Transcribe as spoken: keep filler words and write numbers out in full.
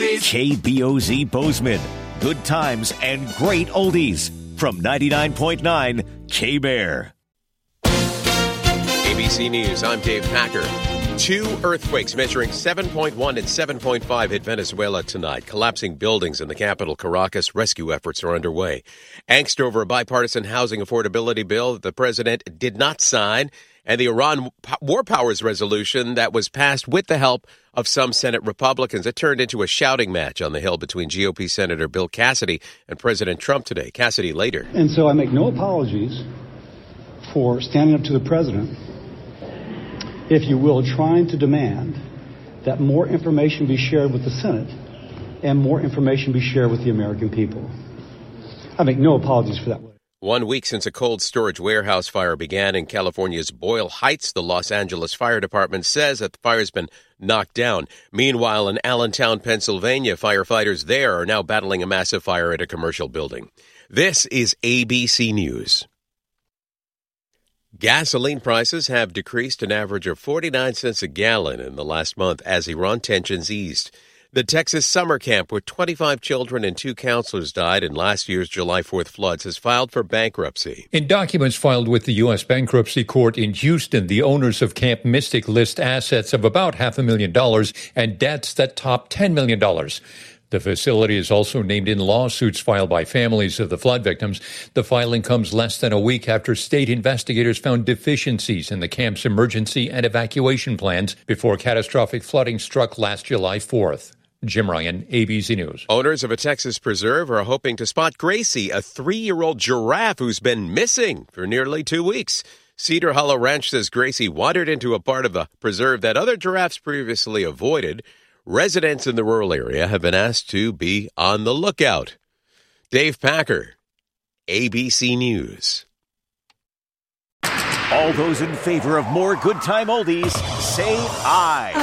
oldies. K B O Z Bozeman. Good times and great oldies. From ninety-nine point nine K-Bear. A B C News, I'm Dave Packer. Two earthquakes measuring seven point one and seven point five hit Venezuela tonight. Collapsing buildings in the capital, Caracas. Rescue efforts are underway. Angst over a bipartisan housing affordability bill that the president did not sign, and the Iran War Powers resolution that was passed with the help of some Senate Republicans. It turned into a shouting match on the Hill between G O P Senator Bill Cassidy and President Trump today. Cassidy later. And so I make no apologies for standing up to the president, if you will, trying to demand that more information be shared with the Senate and more information be shared with the American people. I make no apologies for that. One week since a cold storage warehouse fire began in California's Boyle Heights, the Los Angeles Fire Department says that the fire's been knocked down. Meanwhile, in Allentown, Pennsylvania, firefighters there are now battling a massive fire at a commercial building. This is A B C News. Gasoline prices have decreased an average of forty-nine cents a gallon in the last month as Iran tensions eased. The Texas summer camp where twenty-five children and two counselors died in last year's July fourth floods has filed for bankruptcy. In documents filed with the U S Bankruptcy Court in Houston, the owners of Camp Mystic list assets of about half a million dollars and debts that top ten million dollars. The facility is also named in lawsuits filed by families of the flood victims. The filing comes less than a week after state investigators found deficiencies in the camp's emergency and evacuation plans before catastrophic flooding struck last July fourth. Jim Ryan, A B C News. Owners of a Texas preserve are hoping to spot Gracie, a three-year-old giraffe who's been missing for nearly two weeks. Cedar Hollow Ranch says Gracie wandered into a part of the preserve that other giraffes previously avoided. Residents in the rural area have been asked to be on the lookout. Dave Packer, A B C News. All those in favor of more good time oldies, say aye.